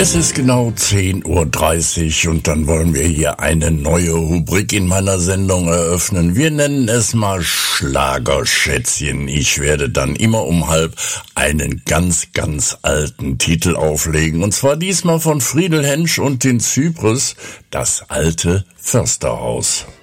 Es ist genau 10:30 Uhr und dann wollen wir hier eine neue Rubrik in meiner Sendung eröffnen. Wir nennen es mal Schlagerschätzchen. Ich werde dann immer um halb einen ganz, ganz alten Titel auflegen. Und zwar diesmal von Friedel Hensch und den Zypris, das alte Försterhaus.